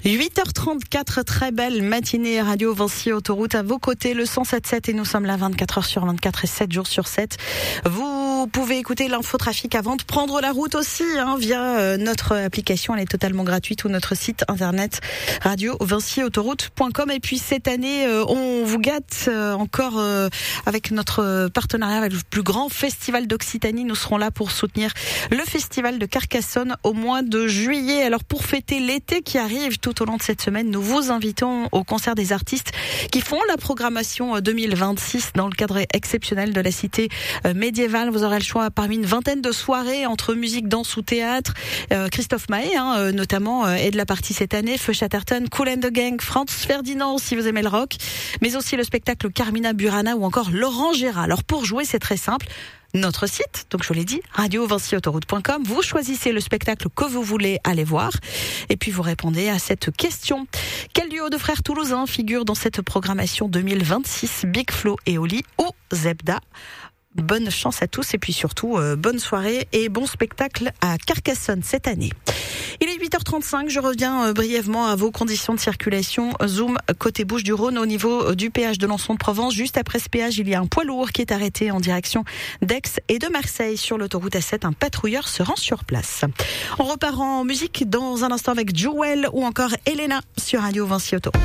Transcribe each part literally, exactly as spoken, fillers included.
huit heures trente-quatre, très belle matinée Radio Vinci Autoroute à vos côtés, le cent sept sept et nous sommes là vingt-quatre heures sur vingt-quatre et sept jours sur sept. Vous pouvez écouter l'infotrafic avant de prendre la route aussi hein, via notre application, elle est totalement gratuite, ou notre site internet radio vinci autoroute point com. Et puis cette année, on vous gâte encore avec notre partenariat avec le plus grand festival d'Occitanie. Nous serons là pour soutenir le festival de Carcassonne au mois de juillet. Alors pour fêter l'été qui arrive tout au long de cette semaine, nous vous invitons au concert des artistes qui font la programmation deux mille vingt-six dans le cadre exceptionnel de la cité médiévale. Vous aurez le choix parmi une vingtaine de soirées entre musique, danse ou théâtre. Euh, Christophe Maé, hein, notamment, euh, est de la partie cette année. Feu Chatterton, Kool and the Gang, Franz Ferdinand si vous aimez le rock, mais aussi le spectacle Carmina Burana ou encore Laurent Gérard. Alors pour jouer, c'est très simple. Notre site, donc je vous l'ai dit, radio vinci autoroute point com. Vous choisissez le spectacle que vous voulez aller voir et puis vous répondez à cette question. Quel duo de frères toulousains figure dans cette programmation deux mille vingt-six? Big Flo et Oli ou Zebda? Bonne chance à tous et puis surtout euh, bonne soirée et bon spectacle à Carcassonne cette année. Il est huit heures trente-cinq, je reviens euh, brièvement à vos conditions de circulation. Zoom côté Bouches-du-Rhône au niveau euh, du péage de Lançon-de-Provence. Juste après ce péage, il y a un poids lourd qui est arrêté en direction d'Aix et de Marseille. Sur l'autoroute A sept, un patrouilleur se rend sur place. On repart en musique dans un instant avec Jewel ou encore Elena sur Radio Vinci Autoroute.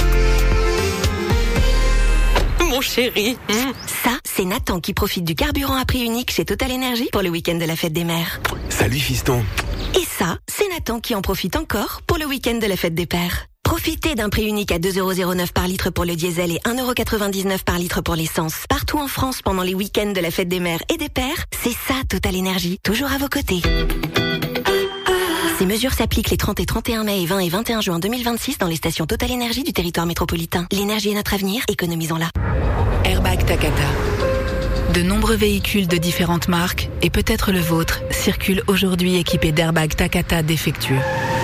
Mon chéri. Mmh. Ça, c'est Nathan qui profite du carburant à prix unique chez Total Energy pour le week-end de la fête des mères. Salut fiston. Et ça, c'est Nathan qui en profite encore pour le week-end de la fête des pères. Profitez d'un prix unique à deux euros zéro neuf par litre pour le diesel et un euro quatre-vingt-dix-neuf par litre pour l'essence. Partout en France pendant les week-ends de la fête des mères et des pères, c'est ça Total Energy, toujours à vos côtés. Ces mesures s'appliquent les trente et trente et un mai et vingt et vingt et un juin deux mille vingt-six dans les stations Total Energy du territoire métropolitain. L'énergie est notre avenir, économisons-la. Airbag Takata. De nombreux véhicules de différentes marques, et peut-être le vôtre, circulent aujourd'hui équipés d'airbags Takata défectueux.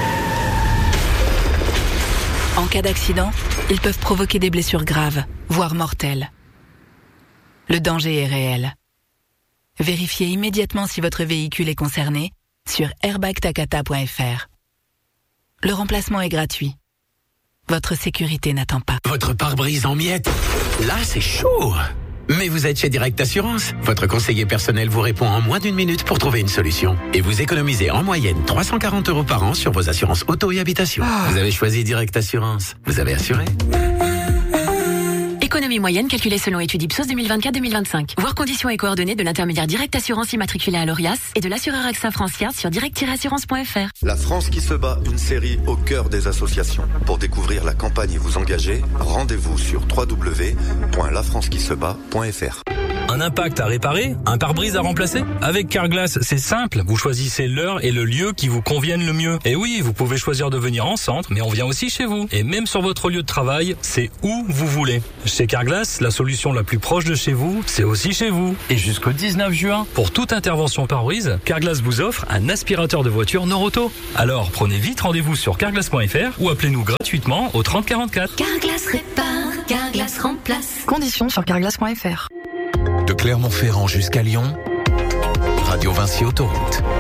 En cas d'accident, ils peuvent provoquer des blessures graves, voire mortelles. Le danger est réel. Vérifiez immédiatement si votre véhicule est concerné sur airbag takata point f r. Le remplacement est gratuit. Votre sécurité n'attend pas. Votre pare-brise en miettes. Là, c'est chaud. Mais vous êtes chez Direct Assurance. Votre conseiller personnel vous répond en moins d'une minute pour trouver une solution. Et vous économisez en moyenne trois cent quarante euros par an sur vos assurances auto et habitation. Ah. Vous avez choisi Direct Assurance. Vous avez assuré. Économie moyenne calculée selon étude Ipsos deux mille vingt-quatre deux mille vingt-cinq. Voir conditions et coordonnées de l'intermédiaire Direct Assurance immatriculé à l'Orias et de l'assureur A X A Francière sur direct assurance point f r. La France qui se bat, une série au cœur des associations. Pour découvrir la campagne et vous engager, rendez-vous sur w w w point la france qui se bat point f r. Un impact à réparer? Un pare-brise à remplacer? Avec Carglass, c'est simple. Vous choisissez l'heure et le lieu qui vous conviennent le mieux. Et oui, vous pouvez choisir de venir en centre, mais on vient aussi chez vous. Et même sur votre lieu de travail, c'est où vous voulez. Chez Carglass, la solution la plus proche de chez vous, c'est aussi chez vous. Et jusqu'au dix-neuf juin, pour toute intervention pare-brise, Carglass vous offre un aspirateur de voiture Noroto. Alors, prenez vite rendez-vous sur carglass point f r ou appelez-nous gratuitement au trente quarante-quatre. Carglass répare, Carglass remplace. Conditions sur carglass point f r. De Clermont-Ferrand jusqu'à Lyon, Radio Vinci Autoroute.